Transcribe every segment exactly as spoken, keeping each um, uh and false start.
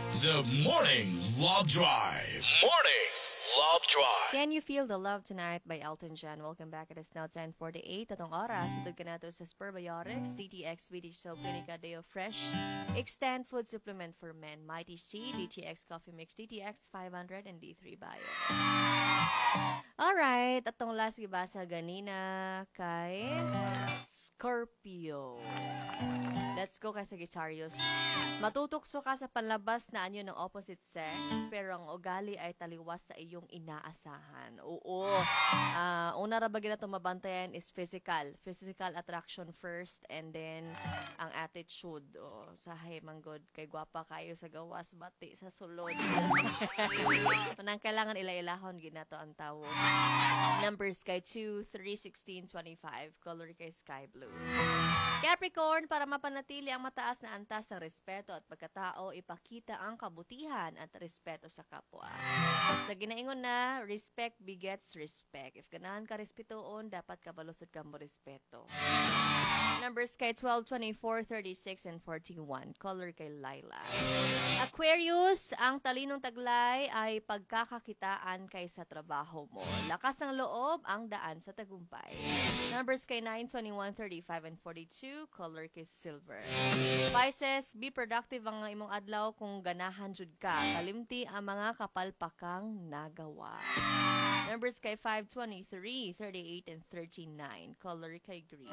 The Morning Love Drive. Morning Love Drive. Can You Feel the Love Tonight by Elton John. Welcome back. It is now ten forty-eight. Atong oras, itog ka na to sa Spermiotics, D T X Swedish Soap Clinica Deo Fresh, Extend Food Supplement for Men, Mighty C, D T X Coffee Mix, D T X five hundred, and D three Bio. Alright, atong last gibasa ganina kay Scorpio. Let's go kay Sagittarius. Matutukso ka sa panlabas na anyo ng opposite sex, pero ang ugali ay taliwas sa iyong inaasahan. Oo. Uh, una ra ba gina ito mabantayan is physical. Physical attraction first, and then ang attitude. O, sahay manggod kay gwapa kayo sa gawas, bati sa sulod. Manang kailangan ila-ilahon ginato ang tawo. Numbers kay two, three, sixteen, twenty-five. Color kay sky blue. Capricorn, para mapanatili ang mataas na antas ng respeto at pagkatao, ipakita ang kabutihan at respeto sa kapwa. Sa ginaingon na, respect begets respect. If ganahan ka respetoon, dapat kabalusod ka mo respeto. Numbers kay twelve, twenty-four, thirty-six, and forty-one. Color kay Lilac. Aquarius, ang talinong taglay ay pagkakakitaan kaysa trabaho mo. Lakas ng loob ang daan sa tagumpay. Numbers kay nine, twenty-one, thirty-five, and forty-two. Color kay Silver. Pisces, be productive ang imong adlaw kung ganahan jud ka. Kalimti ang mga kapalpakang nagawa. Numbers kay five, twenty-three, thirty-eight, and thirty-nine. Color kay green.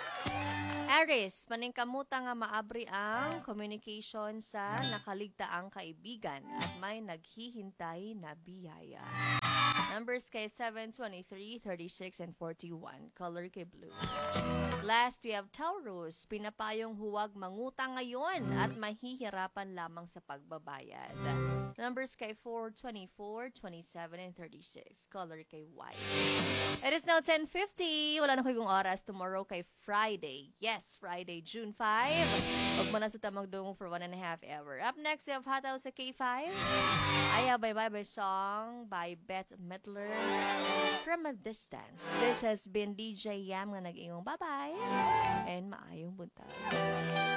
Aries, paningkamuta nga maabri ang communication sa nakaligtaang kaibigan at may naghihintay na biyaya. Numbers kay seven, twenty-three, thirty-six, and forty-one. Color kay blue. Last, we have Taurus. Pinapayong huwag mangutang ngayon at mahihirapan lamang sa pagbabayad. Numbers kay four, twenty-four, twenty-seven, and thirty-six. Color kay white. It is now ten fifty. Wala na ko yung oras. Tomorrow kay Friday. Yes, Friday, June fifth. Huwag mo na sa tamagdung for one and a half hour. Up next, we have Hataw sa K five. I have Bye Bye Bye song by Bette Midler, From a Distance. This has been D J Yam nga nag-ingong bye-bye and maayong buntag.